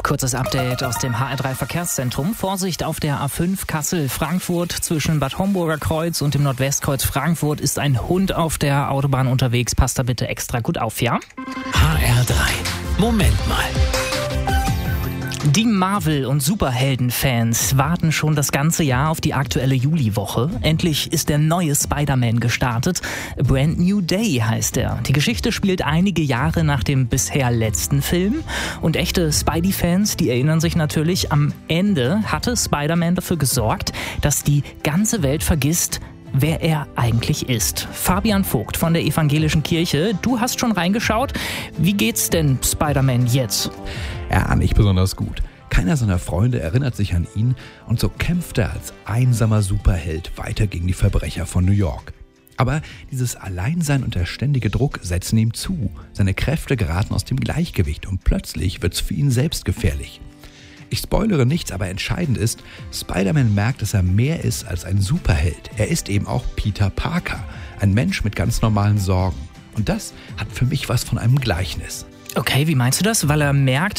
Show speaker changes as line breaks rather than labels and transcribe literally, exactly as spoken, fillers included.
Kurzes Update aus dem H R drei Verkehrszentrum. Vorsicht auf der A fünf Kassel-Frankfurt. Zwischen Bad Homburger Kreuz und dem Nordwestkreuz Frankfurt ist ein Hund auf der Autobahn unterwegs. Passt da bitte extra gut auf, ja?
H R drei. Moment mal.
Die Marvel- und Superhelden-Fans warten schon das ganze Jahr auf die aktuelle Juliwoche. Endlich ist der neue Spider-Man gestartet. A Brand New Day heißt er. Die Geschichte spielt einige Jahre nach dem bisher letzten Film. Und echte Spidey-Fans, die erinnern sich natürlich, am Ende hatte Spider-Man dafür gesorgt, dass die ganze Welt vergisst, wer er eigentlich ist. Fabian Vogt von der Evangelischen Kirche, du hast schon reingeschaut. Wie geht's denn Spider-Man jetzt?
Ja, nicht besonders gut. Keiner seiner Freunde erinnert sich an ihn und so kämpft er als einsamer Superheld weiter gegen die Verbrecher von New York. Aber dieses Alleinsein und der ständige Druck setzen ihm zu. Seine Kräfte geraten aus dem Gleichgewicht und plötzlich wird's für ihn selbst gefährlich. Ich spoilere nichts, aber entscheidend ist, Spider-Man merkt, dass er mehr ist als ein Superheld. Er ist eben auch Peter Parker, ein Mensch mit ganz normalen Sorgen. Und das hat für mich was von einem Gleichnis.
Okay, wie meinst du das? Weil er merkt,